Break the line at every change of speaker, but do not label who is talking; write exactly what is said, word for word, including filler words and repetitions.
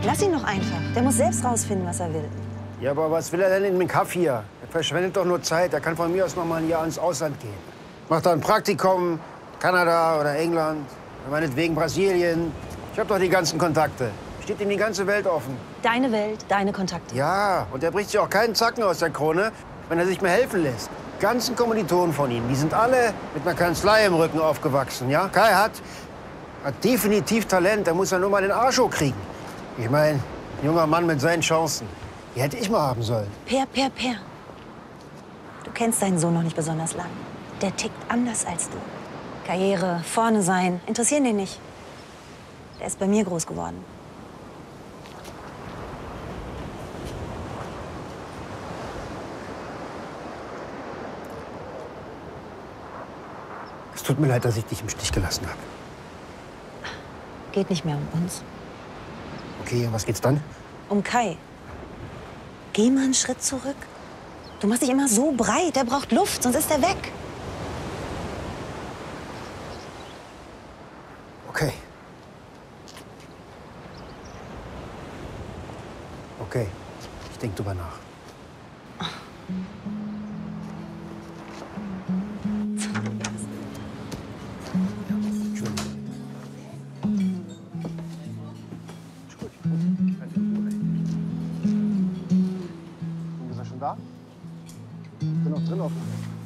Lass ihn doch einfach. Der muss selbst rausfinden, was er will.
Ja, aber was will er denn in dem Kaff hier? Er verschwendet doch nur Zeit. Er kann von mir aus noch mal ein Jahr ins Ausland gehen. Macht da ein Praktikum, Kanada oder England, meinetwegen Brasilien. Ich habe doch die ganzen Kontakte. Steht ihm die ganze Welt offen.
Deine Welt, deine Kontakte.
Ja, und er bricht sich auch keinen Zacken aus der Krone, wenn er sich mehr helfen lässt. Die ganzen Kommilitonen von ihm, die sind alle mit einer Kanzlei im Rücken aufgewachsen, ja? Kai hat, hat definitiv Talent, der muss ja nur mal den Arsch hochkriegen. Ich meine, ein junger Mann mit seinen Chancen, die hätte ich mal haben sollen.
Per, Per, Per. Du kennst deinen Sohn noch nicht besonders lang. Der tickt anders als du. Karriere, vorne sein, interessieren den nicht. Der ist bei mir groß geworden.
Es tut mir leid, dass ich dich im Stich gelassen habe.
Geht nicht mehr um uns.
Okay, um was geht's dann?
Um Kai. Geh mal einen Schritt zurück. Du machst dich immer so breit. Der braucht Luft, sonst ist er weg.
Okay. Okay, ich denke drüber nach. Ist er schon da? Ich bin noch drin offen.